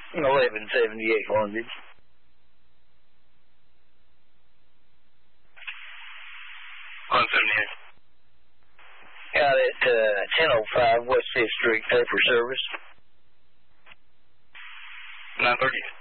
1178 London. Got it, 1005 West 5th Street, paper service. 930.